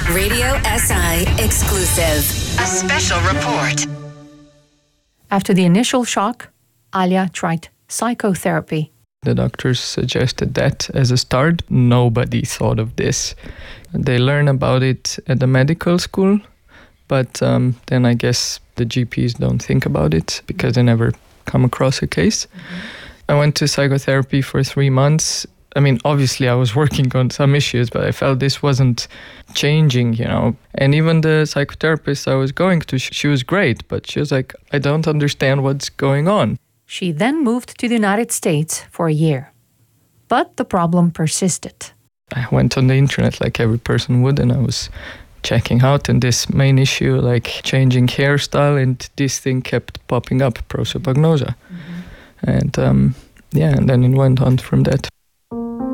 Radio SI exclusive. A special report. After the initial shock, Alia tried psychotherapy. The doctors suggested that as a start. Nobody thought of this. They learn about it at the medical school, but then I guess the GPs don't think about it because they never come across a case. I went to psychotherapy for 3 months. I mean, obviously I was working on some issues, but I felt this wasn't changing, And even the psychotherapist I was going to, she was great, but she was like, I don't understand what's going on. She then moved to the United States for a year. But the problem persisted. I went on the internet like every person would, and I was checking out, and this main issue, like changing hairstyle, and this thing kept popping up, prosopagnosia. And and then it went on from that.